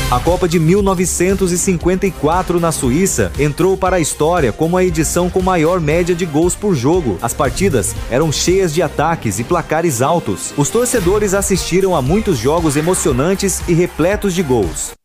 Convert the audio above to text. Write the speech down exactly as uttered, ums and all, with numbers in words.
A Copa de mil novecentos e cinquenta e quatro na Suíça entrou para a história como a edição com maior média de gols por jogo. As partidas eram cheias de ataques e placares altos. Os torcedores assistiram a muitos jogos emocionantes e repletos de gols.